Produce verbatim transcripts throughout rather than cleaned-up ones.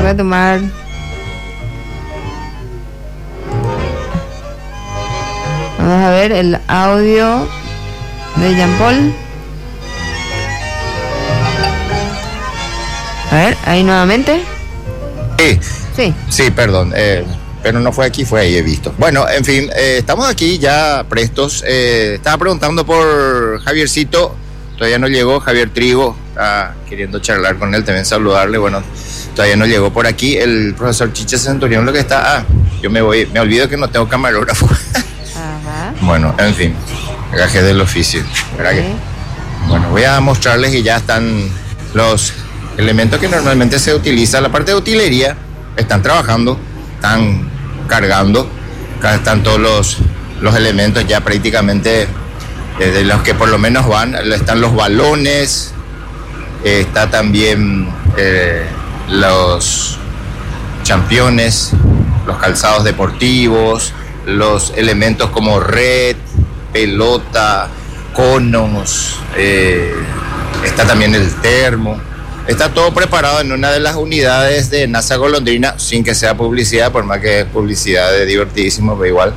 a tomar. Vamos a ver el audio de Jean Paul. A ver, ahí nuevamente. Sí, Sí. sí, perdón. Eh, pero no fue aquí, fue ahí, he visto. Bueno, en fin, eh, estamos aquí ya prestos. Eh, estaba preguntando por Javiercito. Todavía no llegó. Javier Trigo. Está queriendo charlar con él, también saludarle. Bueno, todavía no llegó por aquí. El profesor Chiche Centurión lo que está... Ah, yo me voy. Me olvido que no tengo camarógrafo. Ajá. Bueno, en fin. Gajes del oficio. ¿Verdad que? Sí. Bueno, voy a mostrarles y ya están los elementos que normalmente se utilizan. La parte de utilería, están trabajando, están cargando. Acá están todos los, los elementos ya prácticamente eh, de los que por lo menos van. Están los balones, eh, está también eh, los championes, los calzados deportivos, los elementos como red, pelota, conos, eh, está también el termo. Está todo preparado en una de las unidades de NASA Golondrina, sin que sea publicidad, por más que es publicidad de divertidísimo, pero igual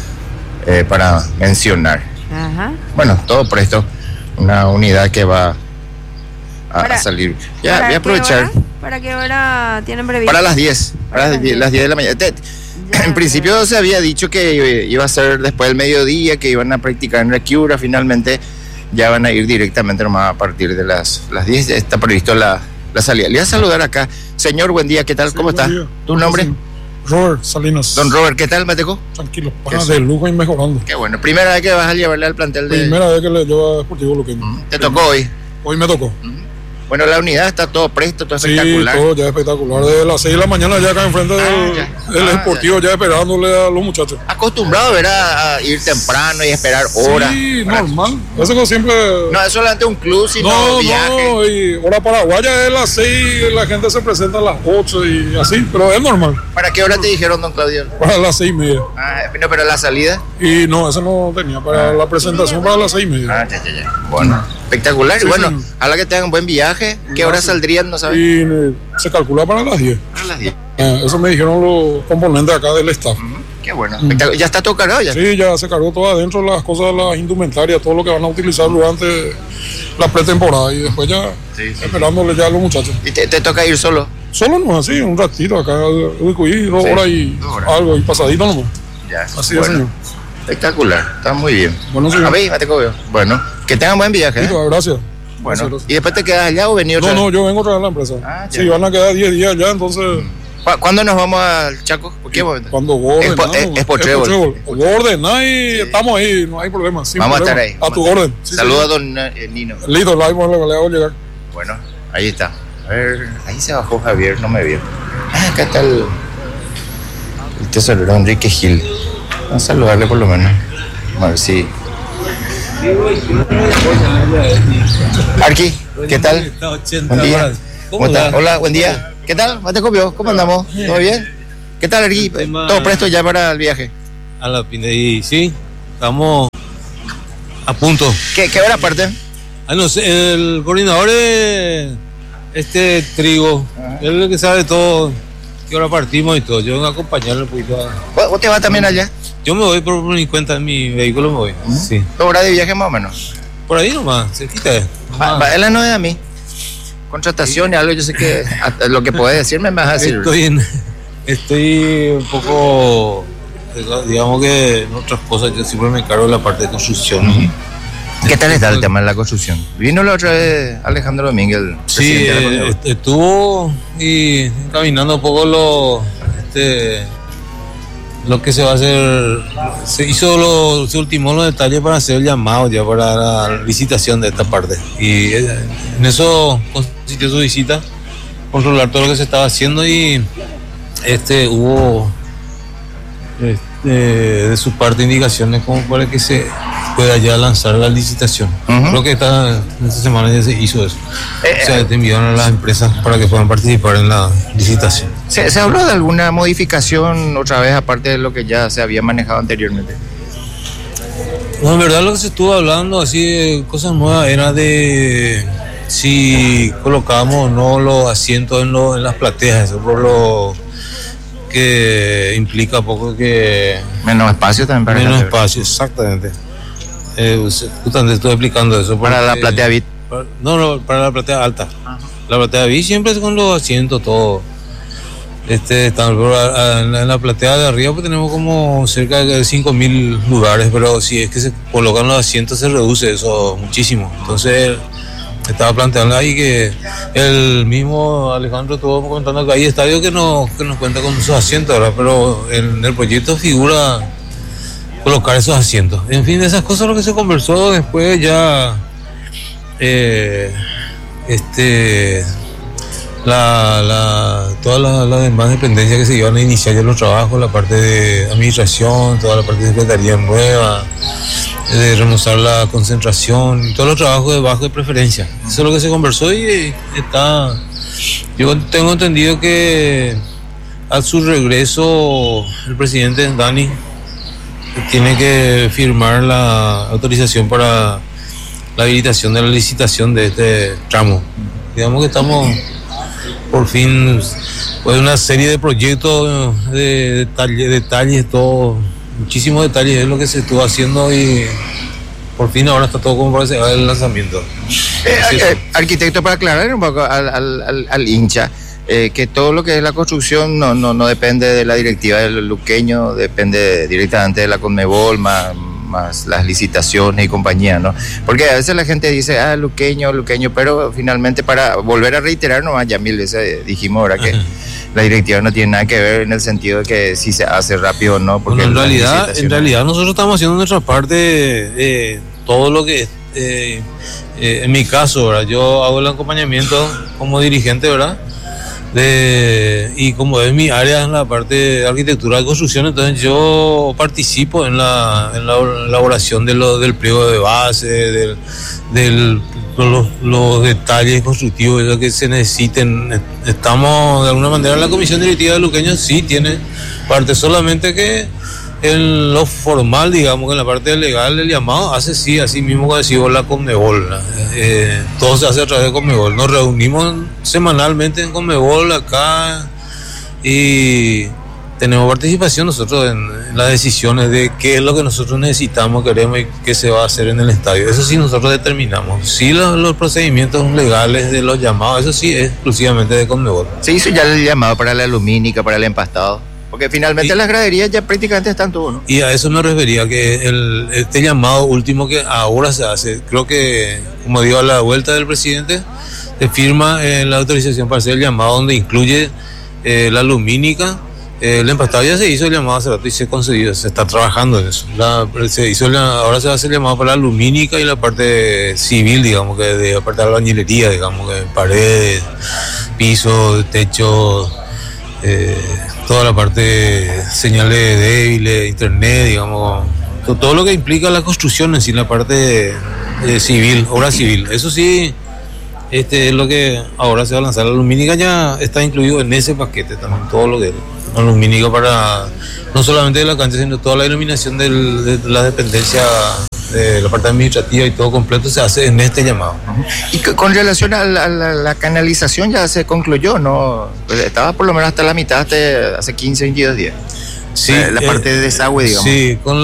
eh, para mencionar. Ajá. Bueno, todo presto, una unidad que va a, Para- a salir. Ya, ¿Para voy a aprovechar. qué hora? ¿Para qué hora tienen previsto? Para las diez, para las diez, las diez de la mañana. Te- Ya, en principio pero- se había dicho que iba a ser después del mediodía, que iban a practicar en la Cura. Finalmente ya van a ir directamente nomás a partir de las, las diez. Está previsto la, la salida. Le voy a saludar acá. Señor, buen día, ¿qué tal? Sí, ¿Cómo buen está? día. ¿Tu nombre? Robert Salinas. Don Robert, ¿qué tal, Mateco? Tranquilo, ¿Qué para es? de lujo y mejorando. Qué bueno. Primera vez que vas a llevarle al plantel de... Primera vez que le llevo a Deportivo Luqueño. Te tocó hoy. Hoy me tocó. Bueno, la unidad está todo presto, todo Sí, espectacular. todo ya espectacular. Desde las seis de la mañana ya acá enfrente Ah, del, ya. del Ah, Deportivo, ya. esperándole a los muchachos. Acostumbrado, ¿verdad? A ir temprano y esperar horas. Sí, para- normal. Eso que siempre... No es solamente un club, sino no, viaje. no, y hora paraguaya es las seis, la gente se presenta a las ocho y así, pero es normal. ¿Para qué hora te dijeron, don Claudio? Para las seis y media. Ah, no, pero la salida. Y no, eso no tenía. Para la presentación para las seis y media. Ah, ya, ya, ya. Bueno, espectacular. Sí, y bueno, sí. ojalá que tengan buen viaje. ¿Qué hora saldrían? No sabes. Y eh, se calcula para las diez. A las diez. Eh, eso me dijeron los componentes acá del staff. Qué bueno. Espectacular. ¿Ya está todo cargado ya? Sí, ya se cargó todo adentro, las cosas, las indumentarias, todo lo que van a utilizar durante la pretemporada. Y después ya Sí, sí, esperándole ya a los muchachos. ¿Y te, te toca ir solo? Solo no, así, un ratito acá, uy, dos Sí, horas y dos horas. algo, y pasadito nomás. Ya. Así es, Bueno, señor. espectacular. Está muy bien. Bueno, señor. A ver, Mateco, veo. Bueno, que tengan buen viaje. ¿eh? Sí, gracias. Bueno, Gracias, gracias. ¿y después te quedas allá o venir otra No, no, vez? yo vengo otra vez a la empresa. Ah, ya. Sí, van a quedar diez días ya, entonces, ¿Cu- ¿Cuándo nos vamos al Chaco? ¿Por qué momento? cuando vos Es po- ordenás, es- es por trébol. Vos ordenás y estamos ahí, no hay problema. sin Vamos a problema. estar ahí. A vamos tu estar ahí. orden. Sí, Saluda a sí. don eh, Nino. Listo, la le, le hago llegar. Bueno, ahí está. A ver, ahí se bajó Javier, no me vio. Ah, acá está el, el tesorero Enrique Gil. Vamos a saludarle por lo menos. A ver si... Arqui, ¿qué tal? Buen día. ¿Cómo está? Hola, buen día. ¿Qué tal? Matecopio, ¿cómo andamos? ¿Todo bien? ¿Qué tal, Arqui? ¿Todo presto ya para el viaje? A la pinta y sí, estamos a punto. ¿Qué, qué hora parte? Ah, no sé, el coordinador es este Trigo, él es el que sabe todo, qué hora partimos y todo. Yo vengo a acompañarle un poquito. a- ¿Vos vos te vas también allá? Yo me voy por mi cuenta, en mi vehículo me voy. Sí. ¿Dos horas de viaje más o menos? Por ahí nomás, cerquita. Va, va, es la novedad a mí. Contratación y algo, yo sé que hasta lo que puedes decirme me vas a decir. Estoy en, estoy un poco, digamos que en otras cosas, yo siempre me encargo de la parte de construcción. ¿Qué tal está el tema de la construcción? Vino la otra vez Alejandro Domínguez, el Sí, presidente de la eh, Comunidad. est- estuvo y caminando un poco lo, este, lo que se va a hacer. Se hizo lo, se ultimó los detalles para hacer el llamado ya para la licitación de esta parte. Y eh, en eso consistió su visita, controlar todo lo que se estaba haciendo y este hubo este, de su parte indicaciones como para que se pueda ya lanzar la licitación. Ujú. Creo que esta, esta semana ya se hizo eso. Eh, O sea, te enviaron a las empresas para que puedan participar en la licitación. ¿Se, ¿Se habló de alguna modificación otra vez, aparte de lo que ya se había manejado anteriormente? No, en verdad lo que se estuvo hablando así de cosas nuevas era de si colocamos o no los asientos en, lo, en las plateas, eso por lo que implica poco que... Menos espacio también para Menos la espacio, exactamente. Eh, justamente estoy explicando eso. Para la platea V I P. Para, no, no, para la platea alta. Ajá. La platea V I P siempre es con los asientos, todo. Este, están, en la platea de arriba pues tenemos como cerca de cinco mil lugares, pero si es que se colocan los asientos se reduce eso muchísimo. Entonces estaba planteando ahí que el mismo Alejandro estuvo comentando que hay estadios que no, que no cuentan con esos asientos, ¿verdad? Pero en el proyecto figura colocar esos asientos. En fin, de esas cosas lo que se conversó después ya eh, este la, la todas las la demás dependencias que se iban a iniciar ya los trabajos, la parte de administración, toda la parte de secretaría nueva, de remontar la concentración, todos los trabajos de bajo de preferencia. Eso es lo que se conversó y está. Yo tengo entendido que a su regreso el presidente Dani tiene que firmar la autorización para la habilitación de la licitación de este tramo. Digamos que estamos por fin, pues una serie de proyectos, de detalles, detalles, todo, muchísimos detalles es lo que se estuvo haciendo y por fin ahora está todo como para hacer el lanzamiento. Eh, eh, arquitecto, para aclarar un poco al, al, al, al hincha, eh, que todo lo que es la construcción no, no, no depende de la directiva del luqueño, depende directamente de la Conmebol, más, más las licitaciones y compañía, ¿no? Porque a veces la gente dice, ah, luqueño, luqueño, pero finalmente, para volver a reiterar nomás, ya mil veces dijimos ahora que la directiva no tiene nada que ver en el sentido de que si se hace rápido o no, porque bueno, en realidad en realidad nosotros estamos haciendo nuestra parte, eh, todo lo que eh, eh, en mi caso, ¿verdad? Yo hago el acompañamiento como dirigente, ¿verdad? De, y como es mi área en la parte de arquitectura y construcción, entonces yo participo en la, en la elaboración de lo, del pliego de base, del, del los, los detalles constructivos, lo que se necesiten. Estamos de alguna manera, la comisión directiva de Luqueño sí tiene parte, solamente que en lo formal, digamos, en la parte legal, el llamado hace sí, así mismo como decimos la Conmebol, eh, todo se hace a través de Conmebol. Nos reunimos semanalmente en Conmebol acá y tenemos participación nosotros en, en las decisiones de qué es lo que nosotros necesitamos, queremos y qué se va a hacer en el estadio. Eso sí nosotros determinamos. Sí, los, los procedimientos legales de los llamados, eso sí es exclusivamente de Conmebol. Se hizo ya el llamado para la lumínica, para el empastado. Porque finalmente y, las graderías ya prácticamente están todo, ¿no? Y a eso me refería, que el, este llamado último que ahora se hace, creo que, como digo, a la vuelta del presidente, se firma eh, la autorización para hacer el llamado donde incluye eh, la lumínica, eh, el empastado ya se hizo el llamado hace rato y se concedió, se está trabajando en eso. La, se hizo la, ahora se va a hacer el llamado para la lumínica y la parte civil, digamos, que de la parte de la albañilería, digamos, que paredes, pisos, techo, eh, toda la parte señales débiles, internet, digamos, todo lo que implica la construcción en sí, la parte eh, civil, obra civil. Eso sí, este es lo que ahora se va a lanzar. La lumínica ya está incluido en ese paquete también, todo lo que es la lumínica para no solamente de la cancha, sino toda la iluminación del, de la dependencia de la parte administrativa y todo completo se hace en este llamado. Y con relación a la, la, la canalización ya se concluyó, ¿no? Estaba por lo menos hasta la mitad, hasta hace quince, veintidós días. Sí, la, la parte eh, de desagüe, digamos. Sí, con